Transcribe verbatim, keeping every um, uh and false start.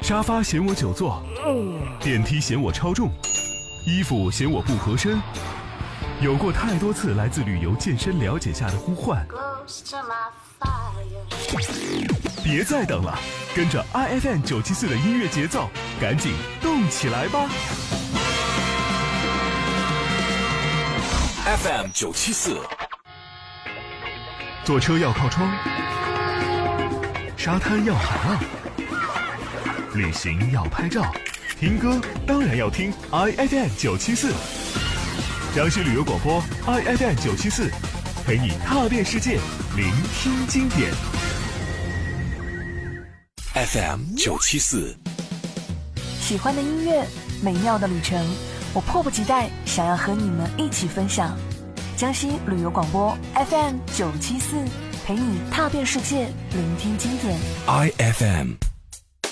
沙发嫌我久坐，电梯嫌我超重，衣服嫌我不合身。有过太多次来自旅游健身了解下的呼唤，别再等了，跟着 I F M 九七四的音乐节奏，赶紧动起来吧。 F M 九七四， 坐车要靠窗，沙滩要海浪，旅行要拍照，听歌当然要听 I F M 九七四。江西旅游广播 I F M 九七四，陪你踏遍世界，聆听经典。 F M 九七四， 喜欢的音乐，美妙的旅程，我迫不及待想要和你们一起分享。江西旅游广播 F M 九七四，陪你踏遍世界，聆听经典。 I F M